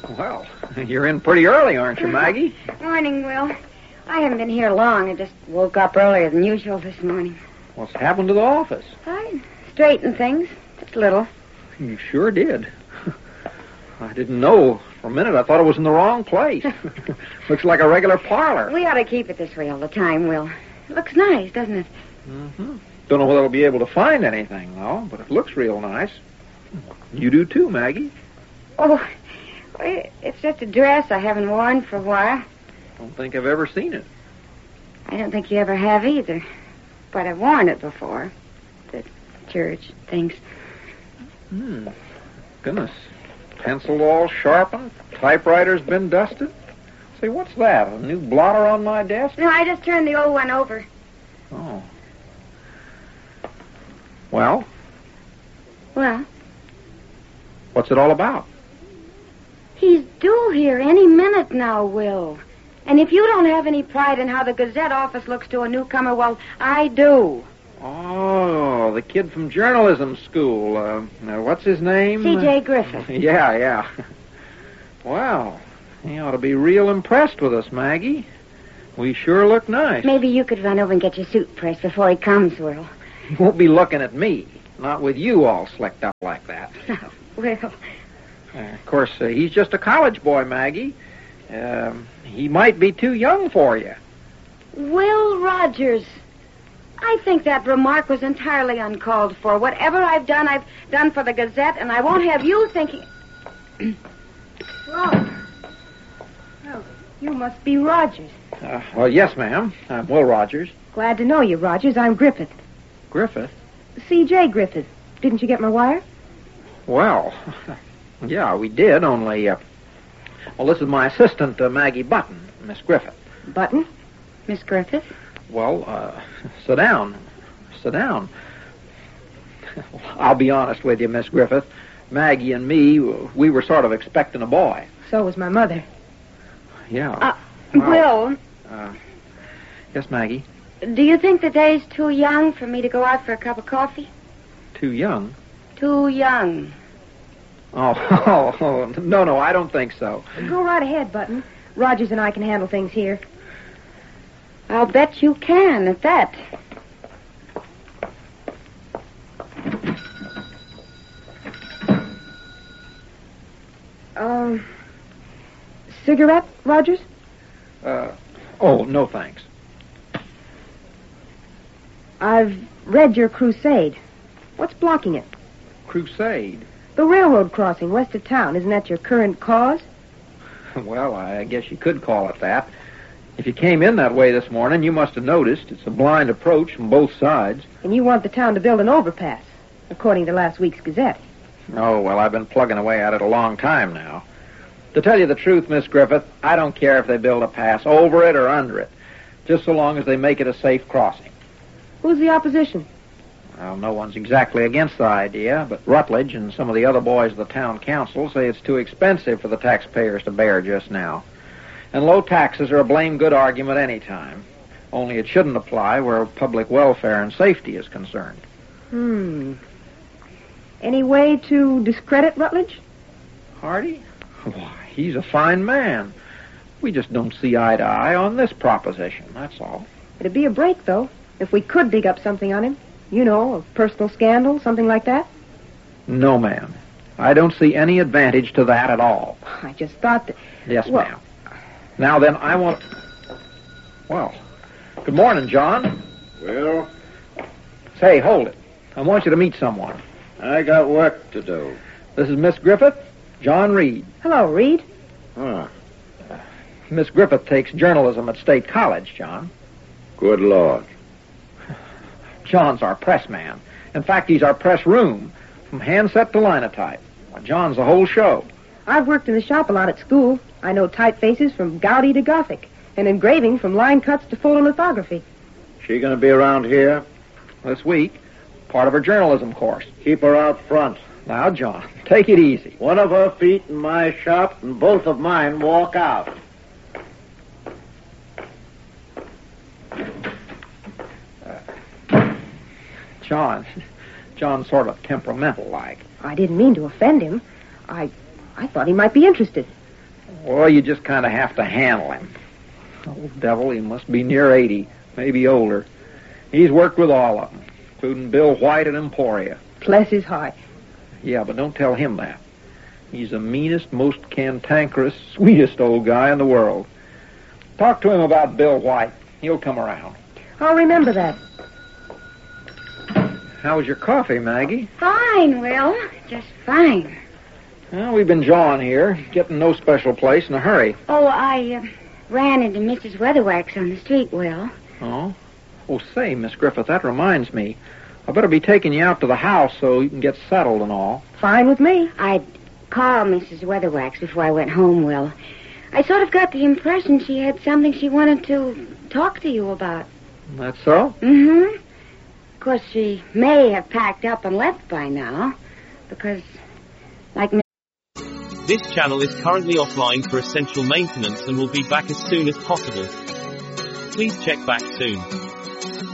Well, you're in pretty early, aren't you, Maggie? Morning, Will. I haven't been here long. I just woke up earlier than usual this morning. What's happened to the office? I straightened things. Just a little. You sure did. I didn't know. For a minute, I thought it was in the wrong place. Looks like a regular parlor. We ought to keep it this way all the time, Will. It looks nice, doesn't it? Mm-hmm. Don't know whether I'll be able to find anything, though, but it looks real nice. You do, too, Maggie. Oh, it's just a dress I haven't worn for a while. Don't think I've ever seen it. I don't think you ever have either. But I've worn it before. The church things. Goodness. Pencil all sharpened. Typewriter's been dusted. Say, what's that? A new blotter on my desk? No, I just turned the old one over. Oh. Well? Well? What's it all about? He's due here any minute now, Will. And if you don't have any pride in how the Gazette office looks to a newcomer, well, I do. Oh, the kid from journalism school. What's his name? C.J. Griffith. Yeah. Well, he ought to be real impressed with us, Maggie. We sure look nice. Maybe you could run over and get your suit pressed before he comes, Will. He won't be looking at me. Not with you all slicked up like that. Oh, Will. Of course, he's just a college boy, Maggie. He might be too young for you. Will Rogers. I think that remark was entirely uncalled for. Whatever I've done for the Gazette, and I won't have you thinking... Oh, you must be Rogers. Well, yes, ma'am. I'm Will Rogers. Glad to know you, Rogers. I'm Griffith. Griffith? C.J. Griffith. Didn't you get my wire? Well, yeah, we did, only... Well, this is my assistant, Maggie Button, Miss Griffith. Button? Miss Griffith? Well, sit down. Sit down. I'll be honest with you, Miss Griffith. Maggie and me, we were sort of expecting a boy. So was my mother. Yeah. Will? Yes, Maggie? Do you think the day's too young for me to go out for a cup of coffee? Too young? Too young. Oh, no, I don't think so. Go right ahead, Button. Rogers and I can handle things here. I'll bet you can, at that. Cigarette, Rogers? No thanks. I've read your crusade. What's blocking it? Crusade? The railroad crossing west of town. Isn't that your current cause? Well, I guess you could call it that. If you came in that way this morning, you must have noticed it's a blind approach from both sides. And you want the town to build an overpass, according to last week's Gazette. Oh, well, I've been plugging away at it a long time now. To tell you the truth, Miss Griffith, I don't care if they build a pass over it or under it, just so long as they make it a safe crossing. Who's the opposition? Well, no one's exactly against the idea, but Rutledge and some of the other boys of the town council say it's too expensive for the taxpayers to bear just now. And low taxes are a blame good argument any time. Only it shouldn't apply where public welfare and safety is concerned. Any way to discredit Rutledge? Hardy? Why, he's a fine man. We just don't see eye to eye on this proposition, that's all. It'd be a break, though, if we could dig up something on him. You know, a personal scandal, something like that. No, ma'am. I don't see any advantage to that at all. I just thought that... Yes, ma'am. Now then, I want... Well, good morning, John. Well? Say, hold it. I want you to meet someone. I got work to do. This is Miss Griffith, John Reed. Hello, Reed. Huh. Miss Griffith takes journalism at State College, John. Good Lord. John's our press man. In fact, he's our press room, from handset to linotype. Well, John's the whole show. I've worked in the shop a lot at school. I know typefaces from Gaudi to Gothic, and engraving from line cuts to photolithography. She gonna be around here? This week, part of her journalism course. Keep her out front. Now, John, take it easy. One of her feet in my shop, and both of mine walk out. John's sort of temperamental-like. I didn't mean to offend him. I thought he might be interested. Well, you just kind of have to handle him. Old devil, he must be near 80, maybe older. He's worked with all of them, including Bill White at Emporia. Bless his heart. Yeah, but don't tell him that. He's the meanest, most cantankerous, sweetest old guy in the world. Talk to him about Bill White. He'll come around. I'll remember that. How was your coffee, Maggie? Fine, Will. Just fine. Well, we've been jawing here, getting no special place in a hurry. Oh, I ran into Mrs. Weatherwax on the street, Will. Oh? Oh, say, Miss Griffith, that reminds me. I better be taking you out to the house so you can get settled and all. Fine with me. I'd called Mrs. Weatherwax before I went home, Will. I sort of got the impression she had something she wanted to talk to you about. That's so? Mm-hmm. Of course, she may have packed up and left by now, because, like... This channel is currently offline for essential maintenance and will be back as soon as possible. Please check back soon.